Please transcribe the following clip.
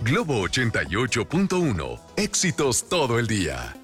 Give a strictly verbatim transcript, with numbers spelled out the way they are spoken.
Globo ochenta y ocho punto uno. Éxitos todo el día.